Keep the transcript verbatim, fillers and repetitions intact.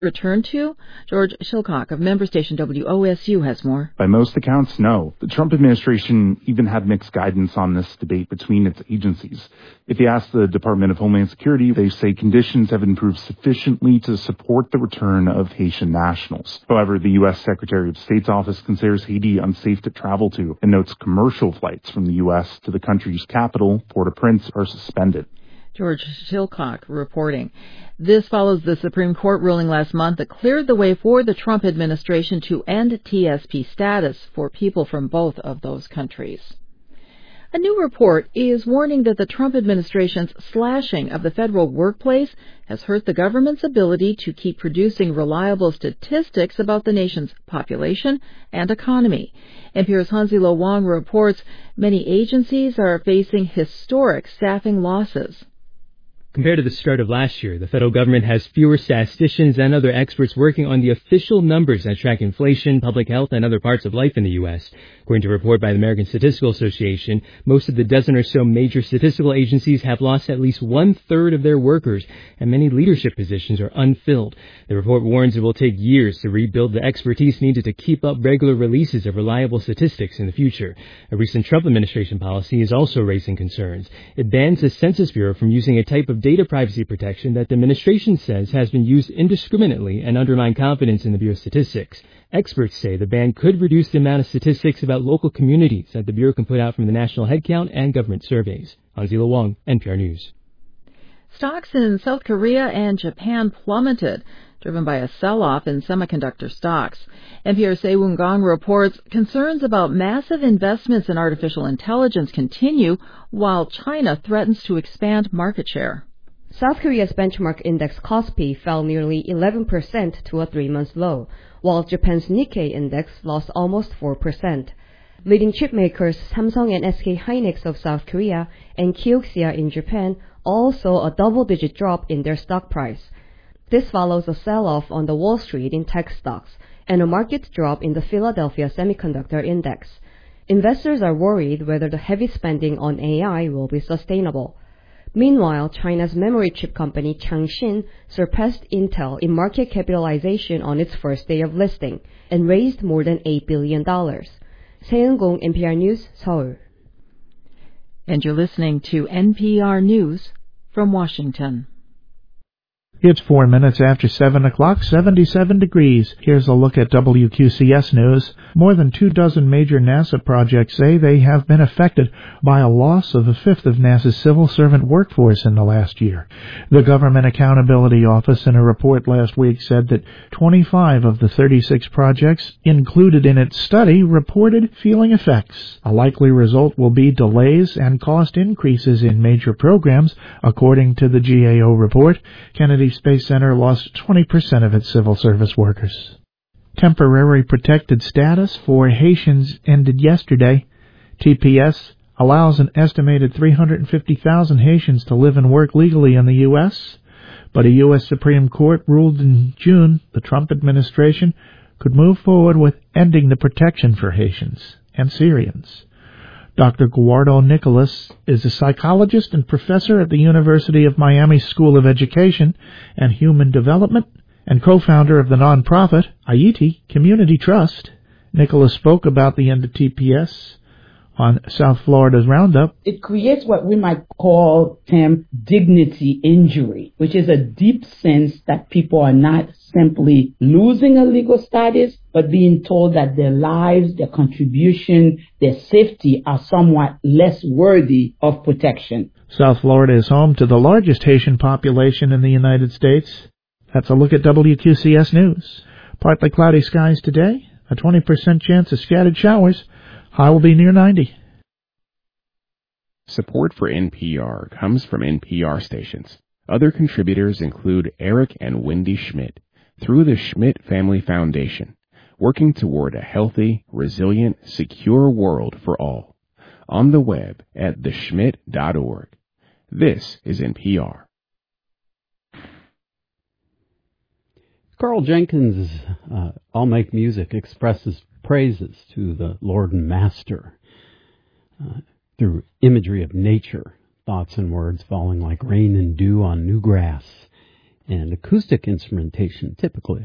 return to? George Shilcock of member station W O S U has more. By most accounts, no. The Trump administration even had mixed guidance on this debate between its agencies. If you ask the Department of Homeland Security, they say conditions have improved sufficiently to support the return of Haitian nationals. However, the U S Secretary of State's office considers Haiti unsafe to travel to and notes commercial flights from the U S to the country's capital, Port-au-Prince, are suspended. George Shilcock reporting. This follows the Supreme Court ruling last month that cleared the way for the Trump administration to end T S P status for people from both of those countries. A new report is warning that the Trump administration's slashing of the federal workplace has hurt the government's ability to keep producing reliable statistics about the nation's population and economy. N P R's Hanzilo Wong reports many agencies are facing historic staffing losses. Compared to the start of last year, the federal government has fewer statisticians and other experts working on the official numbers that track inflation, public health, and other parts of life in the U S. According to a report by the American Statistical Association, most of the dozen or so major statistical agencies have lost at least one-third of their workers, and many leadership positions are unfilled. The report warns it will take years to rebuild the expertise needed to keep up regular releases of reliable statistics in the future. A recent Trump administration policy is also raising concerns. It bans the Census Bureau from using a type of data privacy protection that the administration says has been used indiscriminately and undermined confidence in the Bureau's statistics. Experts say the ban could reduce the amount of statistics about local communities that the Bureau can put out from the national headcount and government surveys. Hanzilo Wong, N P R News. Stocks in South Korea and Japan plummeted, driven by a sell-off in semiconductor stocks. N P R's Se-Woon Gong reports concerns about massive investments in artificial intelligence continue while China threatens to expand market share. South Korea's benchmark index Kospi fell nearly eleven percent to a three-month low, while Japan's Nikkei index lost almost four percent. Leading chip makers Samsung and S K Hynix of South Korea and Kioxia in Japan all saw a double-digit drop in their stock price. This follows a sell-off on the Wall Street in tech stocks and a market drop in the Philadelphia Semiconductor Index. Investors are worried whether the heavy spending on A I will be sustainable. Meanwhile, China's memory chip company Changshin surpassed Intel in market capitalization on its first day of listing and raised more than eight billion dollars. Seung-Gong, N P R News, Seoul. And you're listening to N P R News from Washington. It's four minutes after seven o'clock, seventy-seven degrees. Here's a look at W Q C S News. More than two dozen major NASA projects say they have been affected by a loss of a fifth of NASA's civil servant workforce in the last year. The Government Accountability Office, in a report last week, said that twenty-five of the thirty-six projects included in its study reported feeling effects. A likely result will be delays and cost increases in major programs, according to the G A O report. Kennedy Space Center lost twenty percent of its civil service workers. Temporary protected status for Haitians ended yesterday. T P S allows an estimated three hundred fifty thousand Haitians to live and work legally in the U S, but a U S Supreme Court ruled in June the Trump administration could move forward with ending the protection for Haitians and Syrians. Doctor Guardo Nicholas is a psychologist and professor at the University of Miami School of Education and Human Development and co-founder of the nonprofit Ayiti Community Trust. Nicholas spoke about the end of T P S on South Florida's Roundup. It creates what we might call Tim, dignity injury, which is a deep sense that people are not simply losing a legal status, but being told that their lives, their contribution, their safety are somewhat less worthy of protection. South Florida is home to the largest Haitian population in the United States. That's a look at W Q C S News. Partly cloudy skies today, a twenty percent chance of scattered showers. High will be near ninety. Support for N P R comes from N P R stations. Other contributors include Eric and Wendy Schmidt through the Schmidt Family Foundation, working toward a healthy, resilient, secure world for all. On the web at the schmidt dot org. This is N P R. Carl Jenkins' uh, I'll Make Music expresses praises to the Lord and Master uh, through imagery of nature, thoughts and words falling like rain and dew on new grass, and acoustic instrumentation typically.